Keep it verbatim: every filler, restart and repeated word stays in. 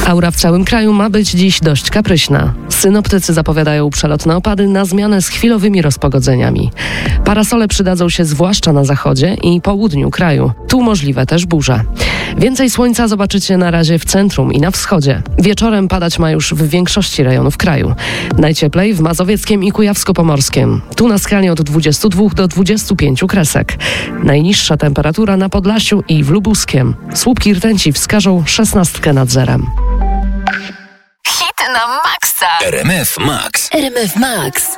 Aura w całym kraju ma być dziś dość kapryśna. Synoptycy zapowiadają przelotne opady na zmianę z chwilowymi rozpogodzeniami. Parasole przydadzą się zwłaszcza na zachodzie i południu kraju. Tu możliwe też burze. Więcej słońca zobaczycie na razie w centrum i na wschodzie. Wieczorem padać ma już w większości rejonów kraju. Najcieplej w Mazowieckiem i Kujawsko-Pomorskiem. Tu na skali od dwudziestu dwóch do dwudziestu pięciu kresek. Najniższa temperatura na Podlasiu i w Lubuskiem. Słupki rtęci wskażą szesnastkę nad zerem. Hit na maksa. R M F Max. R M F Max.